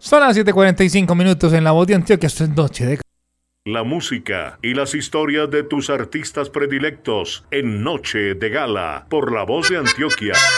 Son las 7:45 en la voz de Antioquia. Esto es Noche de Gala. La música y las historias de tus artistas predilectos en Noche de Gala por la voz de Antioquia.